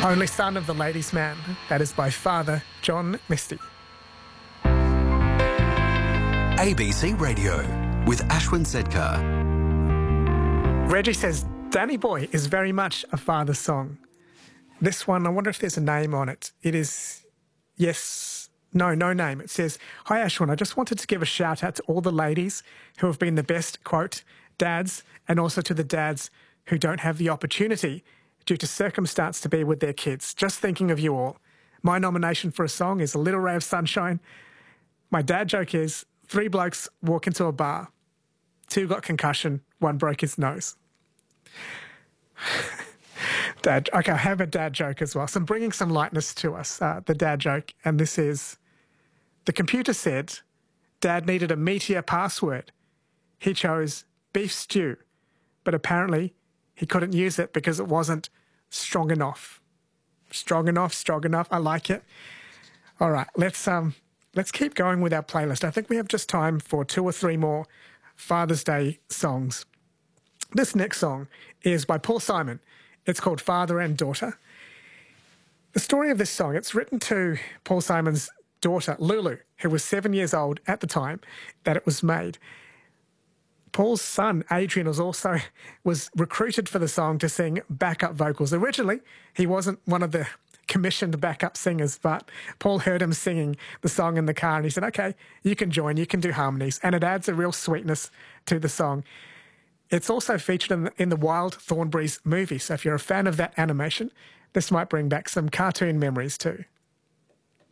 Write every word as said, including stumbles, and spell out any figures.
Only son of the ladies' man. That is by Father John Misty. A B C Radio with Ashwin Sedkar. Reggie says, Danny Boy is very much a father's song. This one, I wonder if there's a name on it. It is, yes, no, no name. It says, hi Ashwin, I just wanted to give a shout out to all the ladies who have been the best, quote, dads, and also to the dads who don't have the opportunity due to circumstance to be with their kids. Just thinking of you all. My nomination for a song is A Little Ray of Sunshine. My dad joke is, three blokes walk into a bar. Two got concussion, one broke his nose. Dad, okay, I have a dad joke as well. So I'm bringing some lightness to us, uh, the dad joke. And this is, the computer said Dad needed a meteor password. He chose beef stew, but apparently he couldn't use it because it wasn't strong enough. Strong enough, strong enough. I like it. All right, let's um, let's keep going with our playlist. I think we have just time for two or three more Father's Day songs. This next song is by Paul Simon. It's called Father and Daughter. The story of this song, it's written to Paul Simon's daughter, Lulu, who was seven years old at the time that it was made. Paul's son, Adrian, was also was recruited for the song to sing backup vocals. Originally, he wasn't one of the commissioned backup singers, but Paul heard him singing the song in the car and he said, okay, you can join, you can do harmonies. And it adds a real sweetness to the song. It's also featured in the, in the Wild Thornberrys movie. So if you're a fan of that animation, this might bring back some cartoon memories too.